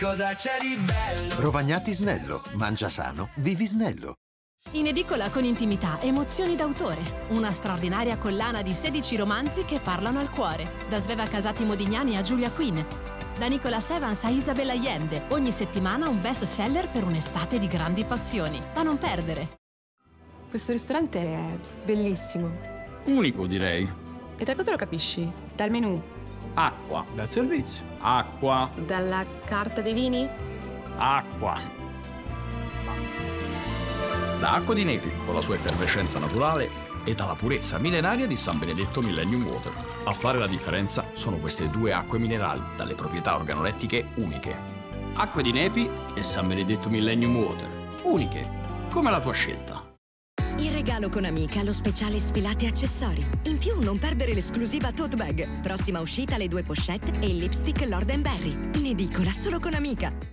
Cosa c'è di bello? Rovagnati Snello. Mangia sano, vivi snello. In edicola con intimità, emozioni d'autore. Una straordinaria collana di 16 romanzi che parlano al cuore. Da Sveva Casati Modignani a Julia Quinn. Da Nicholas Evans a Isabel Allende. Ogni settimana un best seller per un'estate di grandi passioni. Da non perdere. Questo ristorante è bellissimo. Unico, direi. E da cosa lo capisci? Dal menù? Acqua. Dal servizio. Acqua. Dalla carta dei vini? Acqua. Da Acqua di Nepi, con la sua effervescenza naturale, e dalla purezza millenaria di San Benedetto Millennium Water. A fare la differenza sono queste due acque minerali, dalle proprietà organolettiche uniche. Acque di Nepi e San Benedetto Millennium Water. Uniche, come la tua scelta. In regalo con Amica lo speciale sfilate accessori. In più non perdere l'esclusiva tote bag. Prossima uscita le 2 pochette e il lipstick Lord & Berry. In edicola solo con Amica.